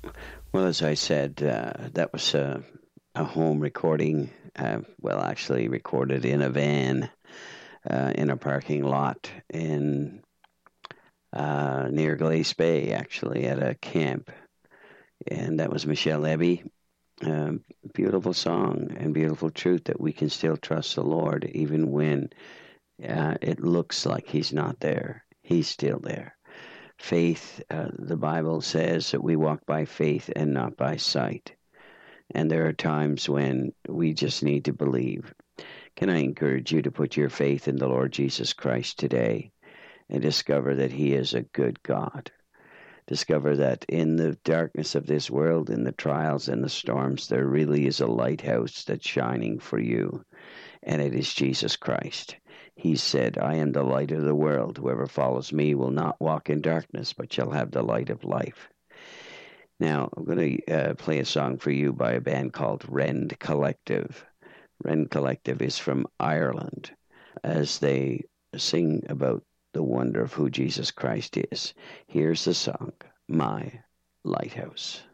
Well, as I said, that was a home recording. Actually, recorded in a van in a parking lot in near Glace Bay, actually, at a camp. And that was Michelle Eby. Beautiful song and beautiful truth that we can still trust the Lord even when it looks like He's not there. He's still there. Faith, the Bible says that we walk by faith and not by sight. And there are times when we just need to believe. Can I encourage you to put your faith in the Lord Jesus Christ today and discover that He is a good God? Discover that in the darkness of this world, in the trials and the storms, there really is a lighthouse that's shining for you, and it is Jesus Christ. He said, I am the light of the world. Whoever follows me will not walk in darkness, but shall have the light of life. Now, I'm going to play a song for you by a band called Rend Collective. Rend Collective is from Ireland, as they sing about the wonder of who Jesus Christ is. Here's the song, My Lighthouse.